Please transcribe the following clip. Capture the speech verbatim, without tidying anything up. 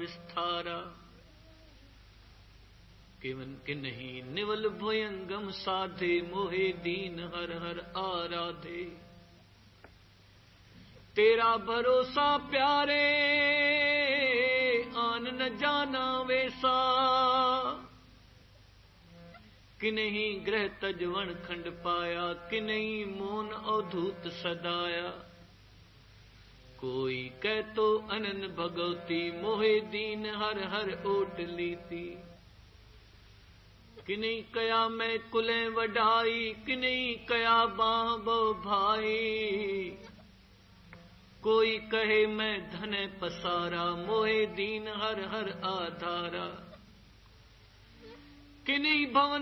विस्तारा। केवन के नहीं निवल भुयंगम साधे, मोहे दीन हर हर आराधे। तेरा भरोसा प्यारे, आन न जाना वैसा। कि नहीं ग्रह तजवन खंड पाया, कि नहीं मौन अवधूत सदाया। कोई कह तो अनन भगवती, मोहे दीन हर हर ओट लीती। कि नहीं कया मैं कुले वढाई, कि नहीं कया बाह बो भाई। कोई कहे मैं धन पसारा, मोहे दीन हर हर आधारा। कि नहीं भवन